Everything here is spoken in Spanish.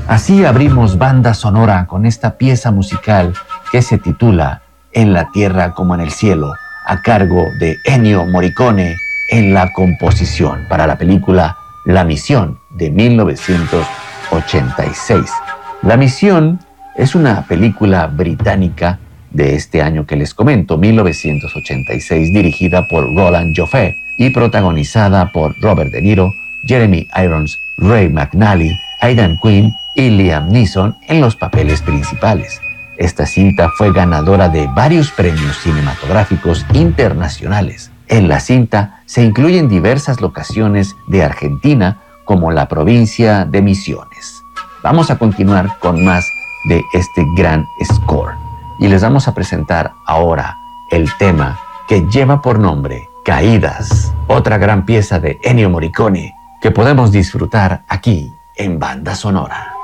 Así abrimos banda sonora con esta pieza musical que se titula En la tierra como en el cielo, a cargo de Ennio Morricone en la composición para la película La Misión de 1986. La Misión es una película británica de este año que les comento, 1986, dirigida por Roland Joffé y protagonizada por Robert De Niro, Jeremy Irons, Ray McNally, Aidan Quinn y Liam Neeson en los papeles principales. Esta cinta fue ganadora de varios premios cinematográficos internacionales. En la cinta se incluyen diversas locaciones de Argentina, como la provincia de Misiones. Vamos a continuar con más de este gran score y les vamos a presentar ahora el tema que lleva por nombre Caídas, otra gran pieza de Ennio Morricone que podemos disfrutar aquí en Banda Sonora.